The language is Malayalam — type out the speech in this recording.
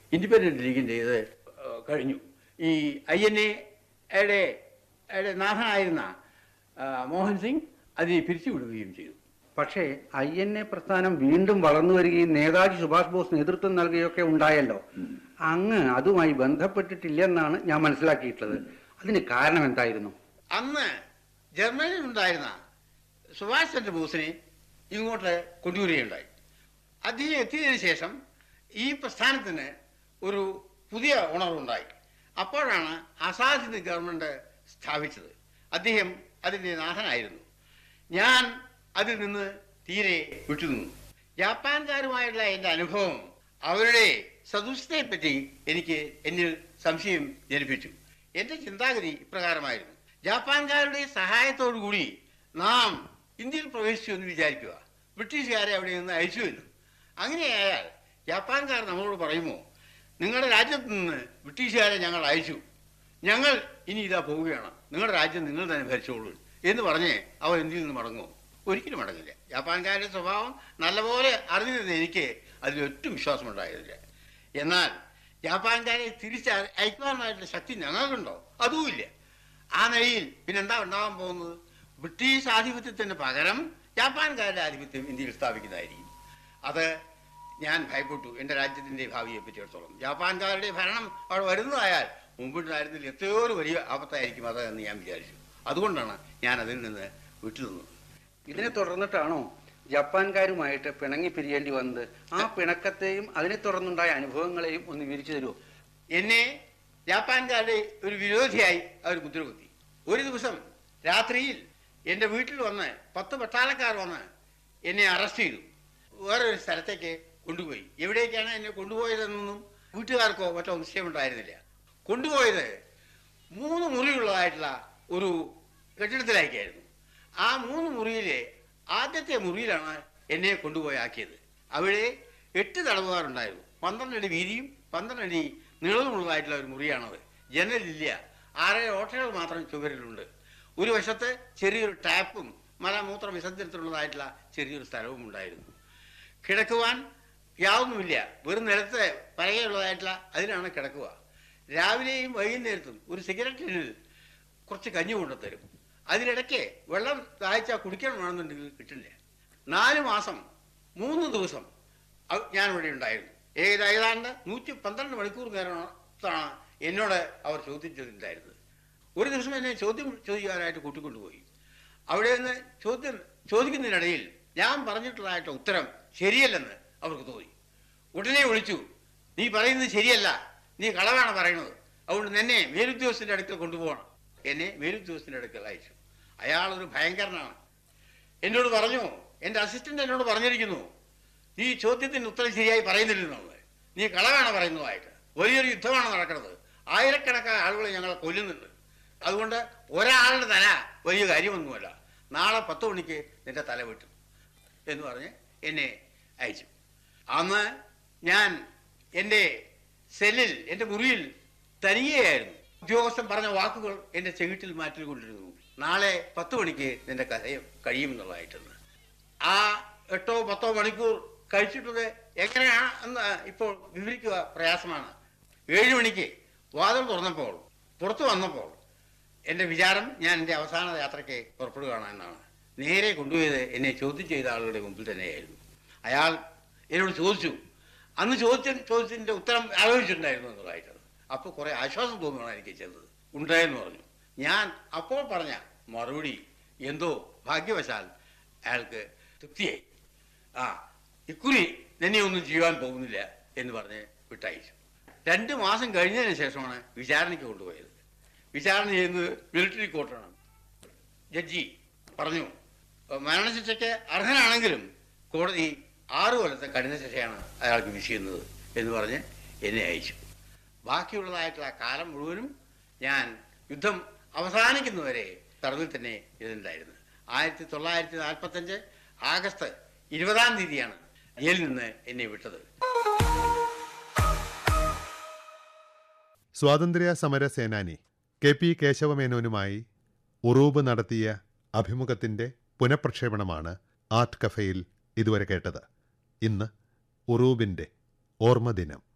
ഇൻഡിപെൻഡൻറ്റ് ലീഗിൻ്റെ ഇത് കഴിഞ്ഞു. ഈ INA നാഥനായിരുന്ന മോഹൻ സിംഗ് അതിനെ പിരിച്ചുവിടുകയും ചെയ്തു. പക്ഷേ INA പ്രസ്ഥാനം വീണ്ടും വളർന്നു വരികയും നേതാജി സുഭാഷ് ബോസ് നേതൃത്വം നൽകുകയൊക്കെ ഉണ്ടായല്ലോ. അങ്ങ് അതുമായി ബന്ധപ്പെട്ടിട്ടില്ലെന്നാണ് ഞാൻ മനസ്സിലാക്കിയിട്ടുള്ളത്. അതിന് കാരണം എന്തായിരുന്നു? അന്ന് ജർമ്മനിയിൽ ഉണ്ടായിരുന്ന സുഭാഷ് ചന്ദ്ര ബോസിനെ ഇങ്ങോട്ട് കൊണ്ടുവരികയുണ്ടായി. അദ്ദേഹം എത്തിയതിനു ശേഷം ഈ പ്രസ്ഥാനത്തിന് ഒരു പുതിയ ഉണർവുണ്ടായി. അപ്പോഴാണ് ആസാദ് ഹിന്ദ് ഗവൺമെൻറ് സ്ഥാപിച്ചത്. അദ്ദേഹം അതിൻ്റെ നാഥനായിരുന്നു. ഞാൻ അതിൽ നിന്ന് തീരെ വിട്ടുനിന്നു. ജാപ്പാൻകാരുമായുള്ള എൻ്റെ അനുഭവം അവരുടെ സദുഷ്ടതയെപ്പറ്റി എന്നിൽ സംശയം ജനിപ്പിച്ചു. എൻ്റെ ചിന്താഗതി ഇപ്രകാരമായിരുന്നു: ജാപ്പാൻകാരുടെ സഹായത്തോടുകൂടി നാം ഇന്ത്യയിൽ പ്രവേശിച്ചു എന്ന് വിചാരിക്കുക, ബ്രിട്ടീഷുകാരെ അവിടെ നിന്ന് അയച്ചുവല്ലോ. അങ്ങനെയായാൽ ജാപ്പാൻകാർ നമ്മളോട് പറയുമോ, നിങ്ങളുടെ രാജ്യത്ത് നിന്ന് ബ്രിട്ടീഷുകാരെ ഞങ്ങൾ അയച്ചു, ഞങ്ങൾ ഇനി ഇതാ പോവുകയാണ്, നിങ്ങളുടെ രാജ്യം നിങ്ങൾ തന്നെ ഭരിച്ചോളൂ എന്ന് പറഞ്ഞ് അവർ ഇന്ത്യയിൽ നിന്ന് മടങ്ങുമോ? ഒരിക്കലും മടങ്ങില്ല. ജാപ്പാൻകാരുടെ സ്വഭാവം നല്ലപോലെ അറിഞ്ഞിരുന്ന എനിക്ക് അതിലൊട്ടും വിശ്വാസമുണ്ടായിരുന്നില്ല. എന്നാൽ ജാപ്പാൻകാരെ അയക്കുവാനായിട്ടുള്ള ശക്തി ഞങ്ങൾക്കുണ്ടോ? അതുമില്ല. ആ നിലയിൽ പിന്നെന്താ ഉണ്ടാകാൻ പോകുന്നത്? ബ്രിട്ടീഷ് ആധിപത്യത്തിന് പകരം ജാപ്പാൻകാരുടെ ആധിപത്യം ഇന്ത്യയിൽ സ്ഥാപിക്കുന്നതായിരിക്കും. അത് ഞാൻ ഭയപ്പെട്ടു. എൻ്റെ രാജ്യത്തിൻ്റെ ഭാവിയെ പറ്റിയിടത്തോളം ജാപ്പാൻകാരുടെ ഭരണം അവിടെ വരുന്നതായാൽ മുമ്പിട്ടായിരുന്നില്ല എത്രയോ ഒരു വലിയ ആപത്തായിരിക്കും അത് എന്ന് ഞാൻ വിചാരിച്ചു. അതുകൊണ്ടാണ് ഞാൻ അതിൽ നിന്ന് വിട്ടുനിന്നത്. ഇതിനെ തുടർന്നിട്ടാണോ ജപ്പാൻകാരുമായിട്ട് പിണങ്ങി പിരിയേണ്ടി വന്നത്? ആ പിണക്കത്തെയും അതിനെ തുടർന്നുണ്ടായ അനുഭവങ്ങളെയും ഒന്ന് വിവരിച്ചു തരുമോ? എന്നെ ജാപ്പാൻകാരുടെ ഒരു വിരോധിയായി അവർ മുദ്രകുത്തി. ഒരു ദിവസം രാത്രിയിൽ എൻ്റെ വീട്ടിൽ വന്ന് 10 പട്ടാളക്കാർ വന്ന് എന്നെ അറസ്റ്റ് ചെയ്തു. വേറൊരു സ്ഥലത്തേക്ക് കൊണ്ടുപോയി. എവിടേക്കാണ് എന്നെ കൊണ്ടുപോയതെന്നൊന്നും വീട്ടുകാർക്കോ മറ്റോ നിശ്ചയമുണ്ടായിരുന്നില്ല. കൊണ്ടുപോയത് 3 മുറിയുള്ളതായിട്ടുള്ള ഒരു കെട്ടിടത്തിലേക്കായിരുന്നു. ആ 3 മുറിയിലെ ആദ്യത്തെ മുറിയിലാണ് എന്നെ കൊണ്ടുപോയാക്കിയത്. അവിടെ 8 തടവുകാരുണ്ടായിരുന്നു. 12 അടി വീതിയും 12 അടി നീളമുള്ളതായിട്ടുള്ള ഒരു മുറിയാണത്. ജനലില്ല. 6 ഓട്ടകൾ മാത്രം ചുവരിലുണ്ട്. ഒരു വശത്ത് ചെറിയൊരു ടാപ്പും മലമൂത്ര വിസർജനത്തിനുള്ളതായിട്ടുള്ള ചെറിയൊരു സ്ഥലവും ഉണ്ടായിരുന്നു. കിടക്കുവാൻ യാതൊന്നുമില്ല. വെറും നിലത്ത് പലകയുള്ളതായിട്ടുള്ള അതിലാണ് കിടക്കുക. രാവിലെയും വൈകുന്നേരത്തും ഒരു സിഗരറ്റിന് കുറച്ച് കഞ്ഞി കൊണ്ടുത്തരും. അതിനിടയ്ക്ക് വെള്ളം ദാഹിച്ചാൽ കുടിക്കണമെന്നുണ്ടെങ്കിൽ കിട്ടില്ല. 4 മാസം 3 ദിവസം ഞാനിവിടെ ഉണ്ടായിരുന്നു. ഏതാണ്ട് 112 മണിക്കൂർ നേരത്താണ് എന്നോട് അവർ ചോദ്യം ചെയ്തിട്ടുണ്ടായിരുന്നത്. ഒരു ദിവസം എന്നെ ചോദ്യം ചോദിക്കാനായിട്ട് കൂട്ടിക്കൊണ്ടുപോയി. അവിടെ നിന്ന് ചോദിക്കുന്നതിനിടയിൽ ഞാൻ പറഞ്ഞിട്ടുള്ളതായിട്ട് ഉത്തരം ശരിയല്ലെന്ന് അവർക്ക് തോന്നി. ഉടനെ വിളിച്ചു, നീ പറയുന്നത് ശരിയല്ല, നീ കളവാണ് പറയുന്നത്, അതുകൊണ്ട് നിന്നെ മേലുദ്യോഗസ്ഥൻ്റെ അടുക്കൽ കൊണ്ടുപോകണം. എന്നെ മേലുദ്യോഗസ്ഥൻ്റെ അടുക്കൽ അയച്ചു. അയാളൊരു ഭയങ്കരനാണ്. എന്നോട് പറഞ്ഞു, എൻ്റെ അസിസ്റ്റൻ്റ് എന്നോട് പറഞ്ഞിരിക്കുന്നു, നീ ചോദ്യത്തിന് ഉത്തരം ശരിയായി പറയുന്നില്ലെന്നുള്ളത്, നീ കളവാണ് പറയുന്നതായിട്ട്. വലിയൊരു യുദ്ധമാണ് നടക്കുന്നത്, ആയിരക്കണക്കായ ആളുകളെ ഞങ്ങളെ കൊല്ലുന്നുണ്ട്. അതുകൊണ്ട് ഒരാളുടെ തല വലിയ കാര്യമൊന്നുമല്ല, നാളെ 10 മണിക്ക് നിന്റെ തല വെട്ടും എന്ന് പറഞ്ഞ് എന്നെ അയച്ചു. അന്ന് ഞാൻ എൻ്റെ സെല്ലിൽ, എൻ്റെ മുറിയിൽ തനിയെയായിരുന്നു. ഉദ്യോഗസ്ഥൻ പറഞ്ഞ വാക്കുകൾ എൻ്റെ ചെവിട്ടിൽ മാറ്റിക്കൊണ്ടിരുന്നു. നാളെ 10 മണിക്ക് നിന്റെ കഥ കഴിയുമെന്നുള്ളതായിട്ടെന്ന്. ആ 8 or 10 മണിക്കൂർ കഴിച്ചിട്ടുള്ളത് എങ്ങനെയാണ് എന്ന് ഇപ്പോൾ വിവരിക്കുക പ്രയാസമാണ്. 7 മണിക്ക് വാതിൽ തുറന്നപ്പോൾ, പുറത്തു വന്നപ്പോൾ എൻ്റെ വിചാരം ഞാൻ എൻ്റെ അവസാന യാത്രയ്ക്ക് പുറപ്പെടുകയാണ് എന്നാണ്. നേരെ കൊണ്ടുപോയത് എന്നെ ചോദ്യം ചെയ്ത ആളുകളുടെ മുമ്പിൽ തന്നെയായിരുന്നു. അയാൾ എന്നോട് ചോദിച്ചു, അന്ന് ചോദ്യത്തിൻ്റെ ഉത്തരം ആലോചിച്ചിട്ടുണ്ടായിരുന്നു എന്നുള്ളതായിട്ട്. അപ്പോൾ കുറേ ആശ്വാസം തോന്നുകയാണ് എനിക്ക് ചെയ്തത്. ഉണ്ടായെന്ന് പറഞ്ഞു. ഞാൻ അപ്പോൾ പറഞ്ഞ മറുപടി എന്തോ ഭാഗ്യവശാൽ അയാൾക്ക് തൃപ്തിയായി. ഇക്കുറി നിന്നെ ഒന്നും ചെയ്യുവാൻ പോകുന്നില്ല എന്ന് പറഞ്ഞ് വിട്ടയച്ചു. 2 മാസം കഴിഞ്ഞതിന് ശേഷമാണ് വിചാരണയ്ക്ക് കൊണ്ടുപോയത്. വിചാരണ ചെയ്യുന്നത് മിലിറ്ററി കോർട്ടാണ്. ജഡ്ജി പറഞ്ഞു, മരണശിക്ഷയ്ക്ക് അർഹനാണെങ്കിലും കോടതി 6 കൊല്ലത്തെ കഠിന ശിക്ഷയാണ് അയാൾക്ക് വിധിക്കുന്നത് എന്ന് പറഞ്ഞ് എന്നെ അയച്ചു. ബാക്കിയുള്ളതായിട്ടുള്ള കാലം മുഴുവനും ഞാൻ യുദ്ധം അവസാനിക്കുന്നവരെ തടവിൽ തന്നെ ഇരുന്നുണ്ടായിരുന്നു. 1945 ആഗസ്റ്റ് 20-ാം തീയതിയാണ് ജയിലിൽ നിന്ന് എന്നെ വിട്ടത്. സ്വാതന്ത്ര്യ സമര സേനാനി KP കേശവമേനോനുമായി ഉറൂബ് നടത്തിയ അഭിമുഖത്തിന്റെ പുനഃപ്രക്ഷേപണമാണ് ആർട്ട് കഫേയിൽ ഇതുവരെ കേട്ടത്. ഇന്ന് ഉറൂബിന്റെ ഓർമ്മദിനം.